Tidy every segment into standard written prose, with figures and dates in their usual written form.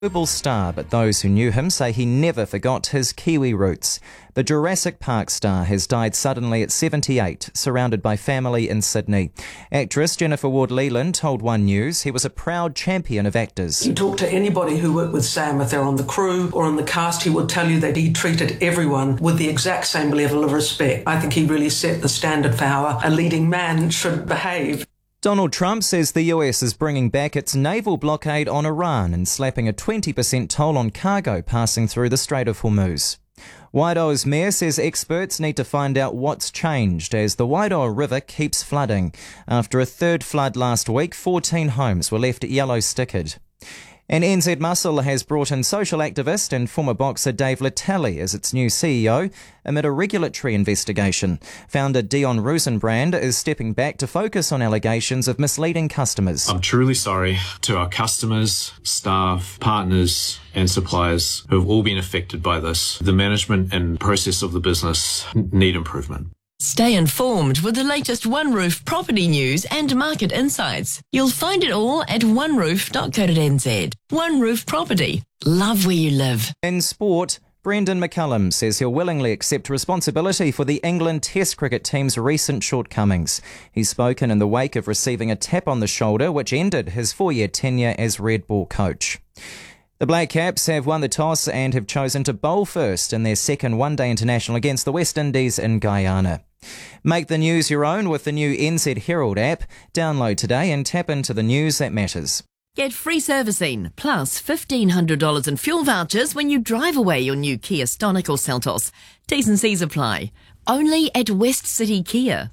Global star, but those who knew him say he never forgot his Kiwi roots. The Jurassic Park star has died suddenly at 78, surrounded by family in Sydney. Actress Jennifer Ward-Leland told One News he was a proud champion of actors. You talk to anybody who worked with Sam, if they're on the crew or on the cast, he would tell you that he treated everyone with the exact same level of respect. I think he really set the standard for how a leading man should behave. Donald Trump says the US is bringing back its naval blockade on Iran and slapping a 20% toll on cargo passing through the Strait of Hormuz. Waidoa's mayor says experts need to find out what's changed as the Waidoa River keeps flooding. After a third flood last week, 14 homes were left yellow stickered. And NZ Muscle has brought in social activist and former boxer Dave Letali as its new CEO amid a regulatory investigation. Founder Dion Rosenbrand is stepping back to focus on allegations of misleading customers. I'm truly sorry to our customers, staff, partners and suppliers who have all been affected by this. The management and process of the business need improvement. Stay informed with the latest One Roof property news and market insights. You'll find it all at oneroof.co.nz. One Roof Property. Love where you live. In sport, Brendan McCullum says he'll willingly accept responsibility for the England Test cricket team's recent shortcomings. He's spoken in the wake of receiving a tap on the shoulder, which ended his 4-year tenure as Red Ball coach. The Black Caps have won the toss and have chosen to bowl first in their second one-day international against the West Indies in Guyana. Make the news your own with the new NZ Herald app. Download today and tap into the news that matters. Get free servicing, plus $1,500 in fuel vouchers when you drive away your new Kia Stonic or Seltos. T's and C's apply. Only at West City Kia.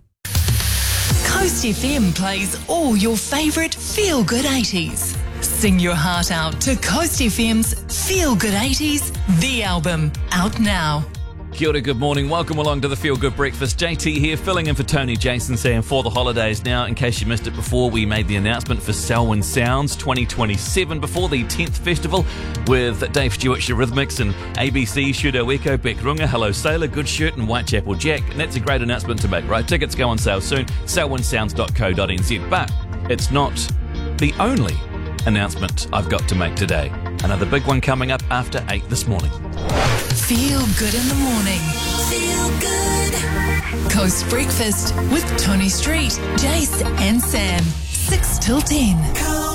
Coast FM plays all your favourite feel-good 80s. Sing your heart out to Coast FM's Feel Good 80s, the album, out now. Kia ora, good morning. Welcome along to the Feel Good Breakfast. JT here, filling in for Tony Jason, saying for the holidays now. In case you missed it before, we made the announcement for Selwyn Sounds 2027 before the 10th festival with Dave Stewart's Eurythmics and ABC, Shudo Echo, Beck Runga, Hello Sailor, Good Shirt and Whitechapel Jack. And that's a great announcement to make, right? Tickets go on sale soon, selwynsounds.co.nz. But it's not the only announcement I've got to make today. Another big one coming up after 8 this morning. Feel good in the morning. Feel good. Coast Breakfast with Tony Street, Jace and Sam. 6 till 10.